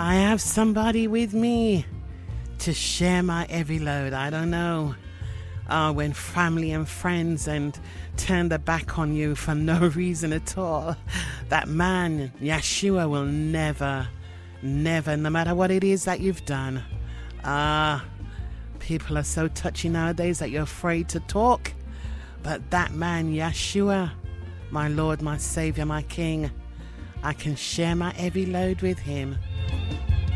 I have somebody with me to share my heavy load. I don't know. When family and friends and turn their back on you for no reason at all, that man, Yeshua, will never, no matter what it is that you've done. People are so touchy nowadays that you're afraid to talk. But that man, Yeshua, my Lord, my Savior, my King, I can share my heavy load with him.